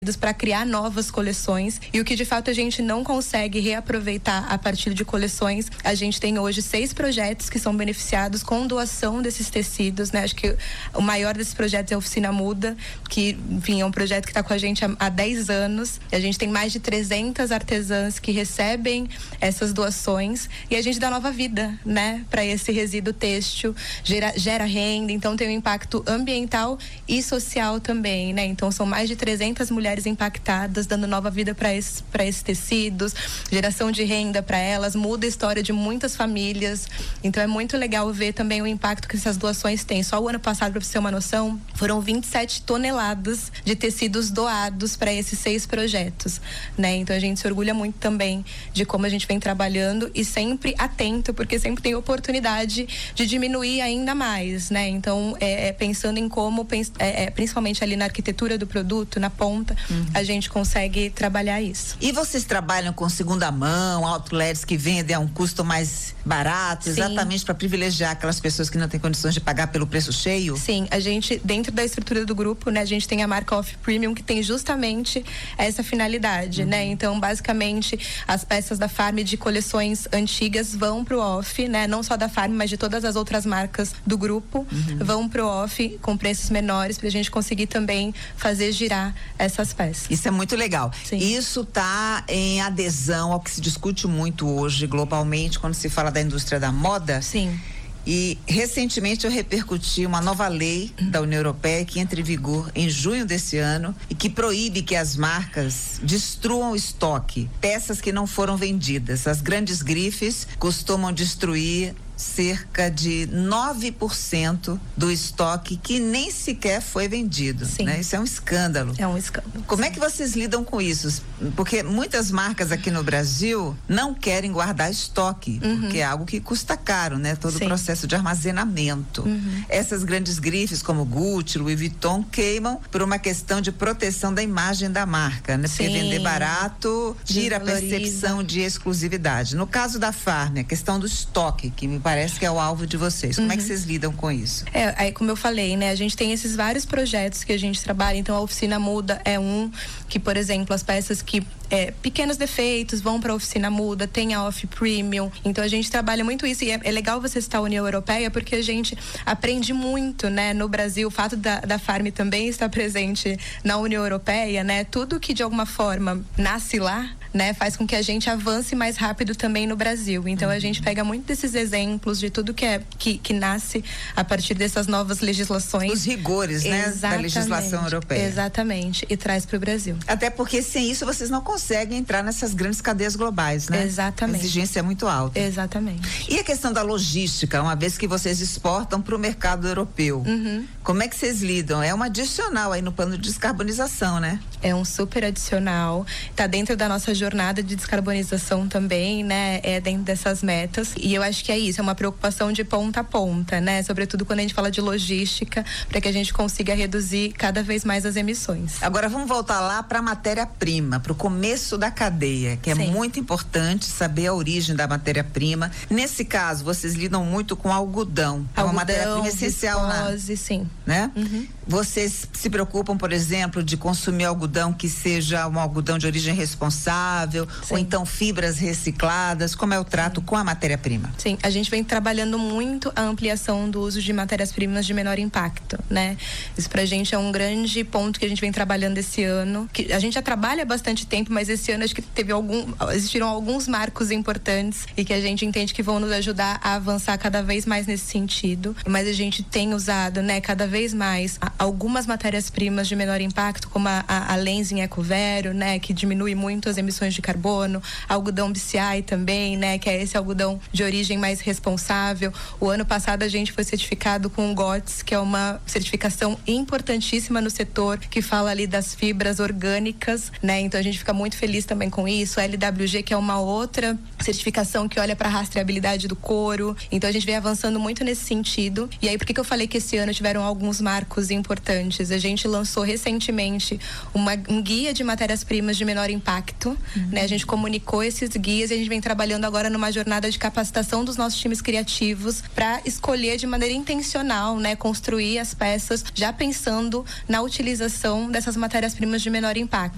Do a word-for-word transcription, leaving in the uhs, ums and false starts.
para criar novas coleções, e o que de fato a gente não consegue reaproveitar a partir de coleções. A gente tem hoje seis projetos que são beneficiados com doação desses tecidos, né? Acho que o maior desses projetos é a Oficina Muda, que, enfim, é um projeto que está com a gente há, há dez anos. E a gente tem mais de trezentas artesãs que recebem essas doações, e a gente dá nova vida, né, para esse resíduo têxtil, gera, gera renda, então tem um impacto ambiental e social também, né? Então são mais de trezentas mulheres impactadas, dando nova vida para esses, para esses tecidos, geração de renda para elas, muda a história de muitas famílias. Então é muito legal ver também o impacto que essas doações têm. Só o ano passado, para você ter uma noção, foram vinte e sete toneladas de tecidos doados para esses seis projetos, né? Então a gente se orgulha muito também de como a gente vem trabalhando, e sempre atento, porque sempre tem oportunidade de diminuir ainda mais, né? Então é, é pensando em como, é, é, principalmente ali na arquitetura do produto, na ponta, Uhum. a gente consegue trabalhar isso. E vocês trabalham com segunda mão, outlets que vendem a um custo mais barato, Sim. exatamente para privilegiar aquelas pessoas que não têm condições de pagar pelo preço cheio? Sim, a gente, dentro da estrutura do grupo, né, a gente tem a marca Off Premium, que tem justamente essa finalidade, uhum. né? Então, basicamente, as peças da Farm de coleções antigas vão pro Off, né? Não só da Farm, mas de todas as outras marcas do grupo, uhum. vão pro Off com preços menores, pra gente conseguir também fazer girar essas peças. Isso é muito legal. Sim. Isso está em adesão ao que se discute muito hoje globalmente quando se fala da indústria da moda. Sim. E recentemente eu repercuti uma nova lei uhum. da União Europeia que entra em vigor em junho desse ano e que proíbe que as marcas destruam o estoque, peças que não foram vendidas. As grandes grifes costumam destruir cerca de nove por cento do estoque que nem sequer foi vendido, Sim. né? Isso é um escândalo. É um escândalo. Como é que vocês lidam com isso? Porque muitas marcas aqui no Brasil não querem guardar estoque, uhum. porque é algo que custa caro, né? Todo Sim. o processo de armazenamento. Uhum. Essas grandes grifes como Gucci, Louis Vuitton queimam por uma questão de proteção da imagem da marca, né? Porque vender barato tira a percepção de exclusividade. No caso da Farm, a questão do estoque, que me parece Parece que é o alvo de vocês. Como uhum. é que vocês lidam com isso? É, aí, como eu falei, né? A gente tem esses vários projetos que a gente trabalha. Então, a Oficina Muda é um que, por exemplo, as peças que é, pequenos defeitos vão para a Oficina Muda, tem a Off Premium. Então, a gente trabalha muito isso. E é, é legal você citar a União Europeia, porque a gente aprende muito, né? No Brasil, o fato da, da Farm também estar presente na União Europeia, né? Tudo que de alguma forma nasce lá, né, faz com que a gente avance mais rápido também no Brasil. Então uhum. a gente pega muito desses exemplos de tudo que é que, que nasce a partir dessas novas legislações. Os rigores, né, Exatamente. da legislação europeia. Exatamente, e traz para o Brasil. Até porque sem isso vocês não conseguem entrar nessas grandes cadeias globais, né? Exatamente. A exigência é muito alta. Exatamente. E a questão da logística, uma vez que vocês exportam para o mercado europeu, uhum. como é que vocês lidam? É um adicional aí no plano de descarbonização, né? É um super adicional, tá dentro da nossa jornada de descarbonização também, né? É dentro dessas metas. E eu acho que é isso, é uma preocupação de ponta a ponta, né? Sobretudo quando a gente fala de logística, para que a gente consiga reduzir cada vez mais as emissões. Agora vamos voltar lá para a matéria-prima, para o começo da cadeia, que é Sim. muito importante saber a origem da matéria-prima. Nesse caso, vocês lidam muito com algodão, é uma matéria-prima essencial, viscose, sim. Né? Uhum. Vocês se preocupam, por exemplo, de consumir algodão que seja um algodão de origem responsável, Sim. ou então fibras recicladas? Como é o trato Sim. com a matéria-prima? Sim, a gente vem trabalhando muito a ampliação do uso de matérias-primas de menor impacto, né? Isso pra gente é um grande ponto que a gente vem trabalhando esse ano, que a gente já trabalha há bastante tempo, mas esse ano acho que teve algum, existiram alguns marcos importantes e que a gente entende que vão nos ajudar a avançar cada vez mais nesse sentido, mas a gente tem usado, né, cada vez mais algumas matérias-primas de menor impacto, como a, a, a Lenzing Ecovero, né, que diminui muito as emissões de carbono, algodão B C I também, né, que é esse algodão de origem mais responsável. O ano passado a gente foi certificado com o G O T S, que é uma certificação importantíssima no setor, que fala ali das fibras orgânicas, né, então a gente fica muito feliz também com isso. A L W G, que é uma outra certificação que olha para a rastreabilidade do couro. Então a gente vem avançando muito nesse sentido. E aí, por que que eu falei que esse ano tiveram alguns marcos importantes? A gente lançou recentemente uma, um guia de matérias-primas de menor impacto, uhum. né? A gente comunicou esses guias e a gente vem trabalhando agora numa jornada de capacitação dos nossos times criativos para escolher de maneira intencional, né? Construir as peças já pensando na utilização dessas matérias-primas de menor impacto.